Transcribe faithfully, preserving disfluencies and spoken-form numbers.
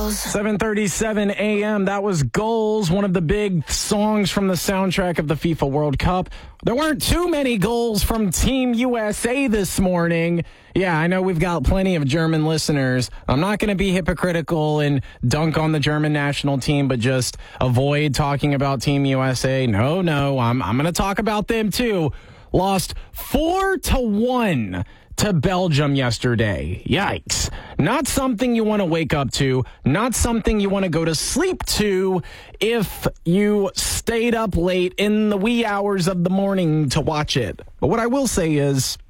seven thirty-seven a.m. That was Goals, one of the big songs from the soundtrack of the FIFA World Cup. There weren't too many goals from Team U S A this morning. Yeah, I know we've got plenty of German listeners. I'm not going to be hypocritical and dunk on the German national team, but just avoid talking about Team U S A. No, no, I'm I'm going to talk about them too. Lost four to one to Belgium yesterday. Yikes. Not something you want to wake up to. Not something you want to go to sleep to if you stayed up late in the wee hours of the morning to watch it. But what I will say is,